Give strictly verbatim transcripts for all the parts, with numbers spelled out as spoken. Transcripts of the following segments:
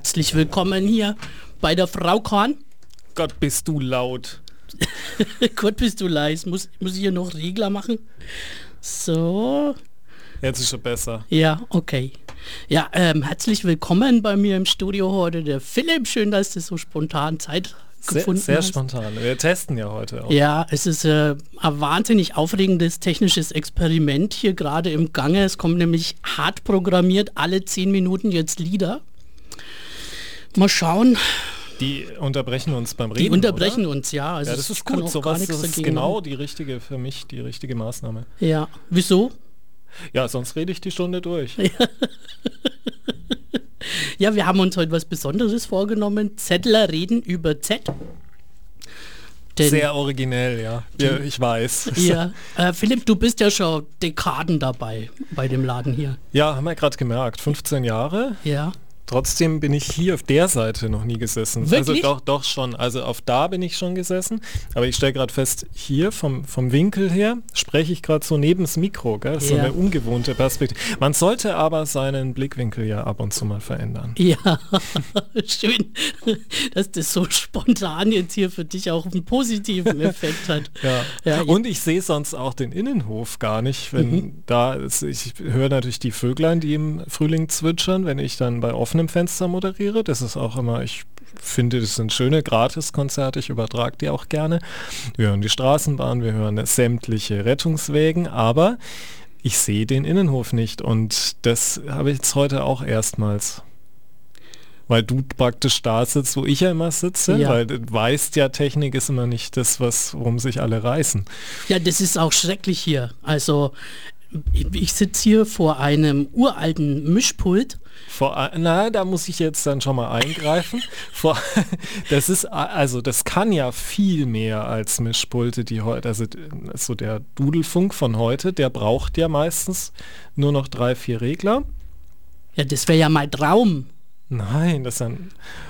herzlich willkommen hier bei der Frau Korn. Gott, bist du laut. Gott, bist du leise. Muss, muss ich hier noch Regler machen? So. Jetzt ist schon besser. Ja, okay. Ja, ähm, herzlich willkommen bei mir im Studio heute, der Philipp. Schön, dass du so spontan Zeit gefunden sehr, sehr hast. spontan. Wir testen ja heute auch. Ja, es ist äh, ein wahnsinnig aufregendes technisches Experiment hier gerade im Gange. Es kommt nämlich hart programmiert alle zehn Minuten jetzt Lieder. Mal schauen. Die unterbrechen uns beim Reden, Die unterbrechen oder? uns, ja. Also ja, das ist kann gut. auch So gar was, nichts das ist dagegen genau machen. die richtige, für mich die richtige Maßnahme. Ja, wieso? Ja, sonst rede ich die Stunde durch. Ja, wir haben uns heute was Besonderes vorgenommen. Zettler reden über Z. Denn, Sehr originell, ja. ja ich weiß. ja, äh, Philipp, du bist ja schon Dekaden dabei bei dem Laden hier. Ja, haben wir gerade gemerkt. fünfzehn Jahre. Ja. Trotzdem bin ich hier auf der Seite noch nie gesessen. Wirklich? Also doch, doch schon. Also auf da bin ich schon gesessen. Aber ich stelle gerade fest, hier vom, vom Winkel her spreche ich gerade so neben das Mikro. Gell? Das ist Ja. so eine ungewohnte Perspektive. Man sollte aber seinen Blickwinkel ja ab und zu mal verändern. Ja, schön, dass das so spontan jetzt hier für dich auch einen positiven Effekt hat. Ja. Ja, Und ich sehe sonst auch den Innenhof gar nicht, wenn Mhm. da ist, ich höre natürlich die Vöglein, die im Frühling zwitschern, wenn ich dann bei offenem Fenster moderiere. Das ist auch immer, ich finde, das sind schöne Gratiskonzerte, ich übertrage die auch gerne. Wir hören die Straßenbahn, wir hören sämtliche Rettungswägen, aber ich sehe den Innenhof nicht und das habe ich jetzt heute auch erstmals. Weil du praktisch da sitzt, wo ich ja immer sitze, Ja. weil du weißt ja, Technik ist immer nicht das, was, worum sich alle reißen. Ja, das ist auch schrecklich hier. Also ich, ich sitze hier vor einem uralten Mischpult. Vor, na, da muss ich jetzt dann schon mal eingreifen. Vor, das ist, also das kann ja viel mehr als Mischpulte, die heute, also so der Dudelfunk von heute, der braucht ja meistens nur noch drei, vier Regler. Ja, das wäre ja mein Traum. Nein, das dann.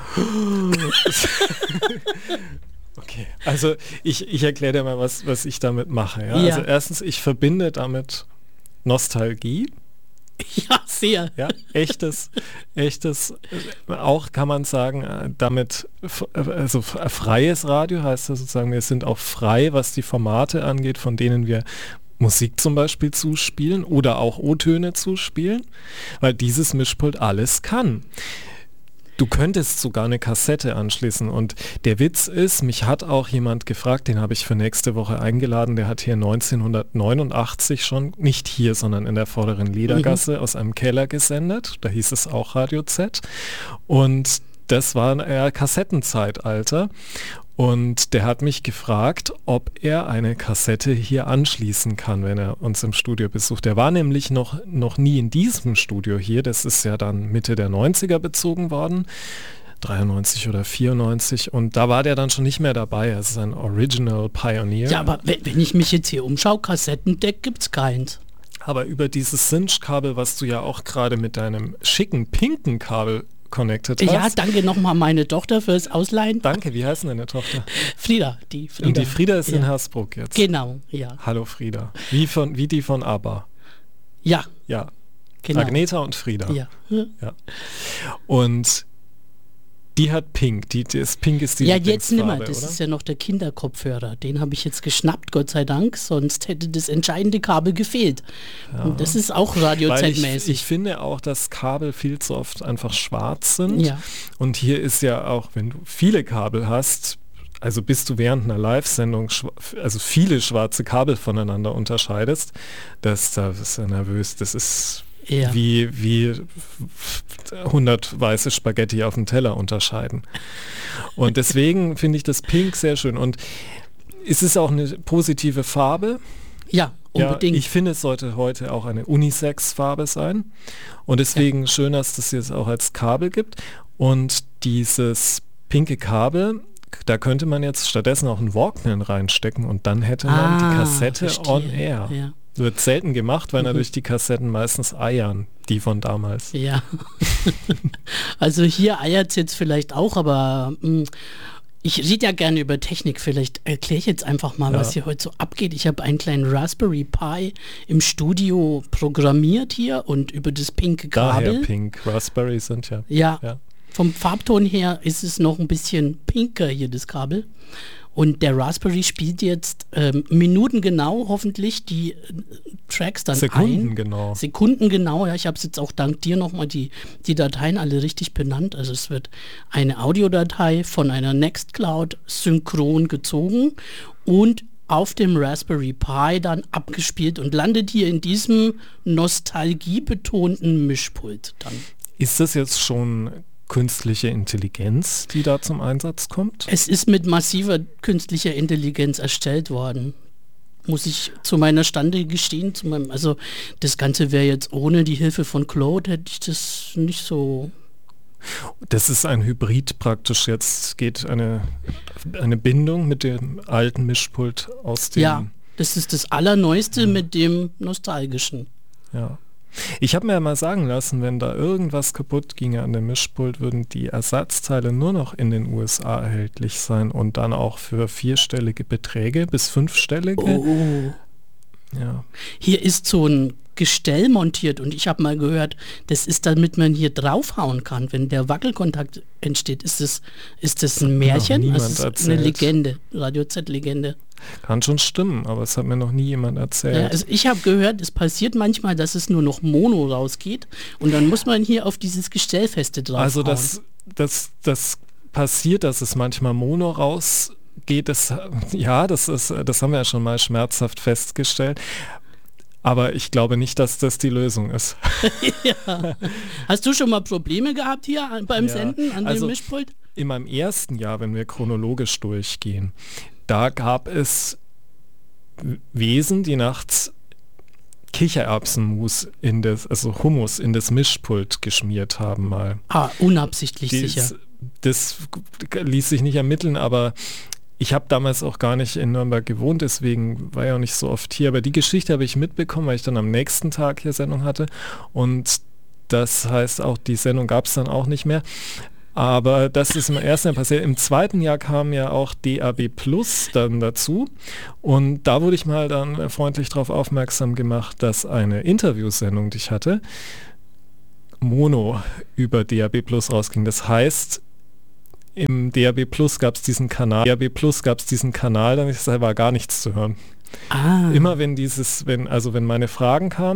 Okay, also ich, ich erkläre dir mal, was, was ich damit mache. Ja? Ja. Also erstens, ich verbinde damit Nostalgie. Ja, sehr. Ja, echtes, echtes, äh, auch kann man sagen, äh, damit, f- äh, also f- äh, freies Radio heißt das sozusagen, wir sind auch frei, was die Formate angeht, von denen wir Musik zum Beispiel zuspielen oder auch O-Töne zuspielen, weil dieses Mischpult alles kann. Du könntest sogar eine Kassette anschließen und der Witz ist, mich hat auch jemand gefragt, den habe ich für nächste Woche eingeladen, der hat hier neunzehnhundertneunundachtzig schon, nicht hier, sondern in der vorderen Liedergasse mhm. aus einem Keller gesendet, da hieß es auch Radio Z und das war ein äh, Kassettenzeitalter und der hat mich gefragt, ob er eine Kassette hier anschließen kann, wenn er uns im Studio besucht. Der war nämlich noch, noch nie in diesem Studio hier, das ist ja dann Mitte der neunziger bezogen worden, dreiundneunzig oder vierundneunzig und da war der dann schon nicht mehr dabei, er ist ein Original Pioneer. Ja, aber wenn, wenn ich mich jetzt hier umschaue, Kassettendeck gibt's keins. Aber über dieses Cinch-Kabel, was du ja auch gerade mit deinem schicken pinken Kabel connected hast. Ja, danke nochmal meine Tochter fürs Ausleihen. Danke, wie heißt denn deine Tochter? Frieda, die Frieda. Und die Frieda ist ja. in Hersbruck jetzt. Genau, ja. Hallo Frieda. Wie, von, wie die von ABBA. Ja, Ja. genau. Agneta und Frieda. Ja. Ja. Und die hat Pink. Die, das Pink ist die Ja, jetzt nimmer. Lieblingsfarbe, Das oder? ist ja noch der Kinderkopfhörer. Den habe ich jetzt geschnappt, Gott sei Dank. Sonst hätte das entscheidende Kabel gefehlt. Ja. Und das ist auch Radio Weil ich, Z-mäßig. ich finde auch, dass Kabel viel zu oft einfach schwarz sind. Ja. Und hier ist ja auch, wenn du viele Kabel hast, also bis du während einer Live-Sendung schwa- also viele schwarze Kabel voneinander unterscheidest, das, da bist du nervös. Das ist Ja. wie, wie hundert weiße Spaghetti auf dem Teller unterscheiden. Und deswegen finde ich das Pink sehr schön. Und es ist auch eine positive Farbe. Ja, unbedingt. Ja, ich finde, es sollte heute auch eine Unisex-Farbe sein. Und deswegen ja. schön, dass das jetzt auch als Kabel gibt. Und dieses pinke Kabel, da könnte man jetzt stattdessen auch einen Walkman reinstecken und dann hätte man ah, die Kassette verstehe. on air. Ja. Wird selten gemacht, weil Mhm. natürlich die Kassetten meistens eiern, die von damals. Ja. Also hier eiert es jetzt vielleicht auch, aber mh, ich rede ja gerne über Technik. Vielleicht erkläre ich jetzt einfach mal, Ja. was hier heute so abgeht. Ich habe einen kleinen Raspberry Pi im Studio programmiert hier und über das pinke Daher Kabel. Pink. Raspberry sind ja. Ja. ja. vom Farbton her ist es noch ein bisschen pinker hier, das Kabel. Und der Raspberry spielt jetzt ähm, minutengenau hoffentlich die äh, Tracks dann Sekunden ein. genau. Sekundengenau, ja, ich habe es jetzt auch dank dir nochmal die, die Dateien alle richtig benannt. Also es wird eine Audiodatei von einer Nextcloud synchron gezogen und auf dem Raspberry Pi dann abgespielt und landet hier in diesem nostalgiebetonten Mischpult dann. Ist das jetzt schon künstliche Intelligenz, die da zum Einsatz kommt? Es ist mit massiver künstlicher Intelligenz erstellt worden. Muss ich zu meiner Stande gestehen. Zu meinem, also das Ganze wäre jetzt ohne die Hilfe von Claude, hätte ich das nicht so... Das ist ein Hybrid praktisch. Jetzt geht eine, eine Bindung mit dem alten Mischpult aus dem... Ja, das ist das Allerneueste ja. mit dem Nostalgischen. Ja. Ich habe mir ja mal sagen lassen, wenn da irgendwas kaputt ginge an dem Mischpult, würden die Ersatzteile nur noch in den U S A erhältlich sein und dann auch für vierstellige Beträge bis fünfstellige. Oh. Ja. Hier ist so ein Gestell montiert und ich habe mal gehört, das ist, damit man hier draufhauen kann, wenn der Wackelkontakt entsteht. Ist das, ist das ein Märchen? Das ist erzählt. Eine Legende, Radio Z-Legende. Kann schon stimmen, aber es hat mir noch nie jemand erzählt. Ja, also ich habe gehört, es passiert manchmal, dass es nur noch Mono rausgeht und dann muss man hier auf dieses Gestellfeste draufhauen. Also das, das, das passiert, dass es manchmal Mono rausgeht, das, ja, das, ist, das haben wir ja schon mal schmerzhaft festgestellt. Aber ich glaube nicht, dass das die Lösung ist. Ja. Hast du schon mal Probleme gehabt hier beim ja. Senden an also dem Mischpult? In meinem ersten Jahr, wenn wir chronologisch durchgehen, da gab es Wesen, die nachts Kichererbsenmus in das, also Hummus in das Mischpult geschmiert haben mal. Ah, unabsichtlich Dies, sicher. Das ließ sich nicht ermitteln, aber ich habe damals auch gar nicht in Nürnberg gewohnt, deswegen war ich auch nicht so oft hier. Aber die Geschichte habe ich mitbekommen, weil ich dann am nächsten Tag hier Sendung hatte. Und das heißt auch, die Sendung gab es dann auch nicht mehr. Aber das ist im ersten Jahr passiert. Im zweiten Jahr kam ja auch D A B Plus dann dazu. Und da wurde ich mal dann freundlich darauf aufmerksam gemacht, dass eine Interviewsendung, die ich hatte, Mono über D A B Plus rausging. Das heißt, im D A B Plus gab es diesen Kanal, D A B Plus gab es diesen Kanal, dann war gar nichts zu hören. Ah. Immer wenn dieses, wenn, also wenn meine Fragen kamen,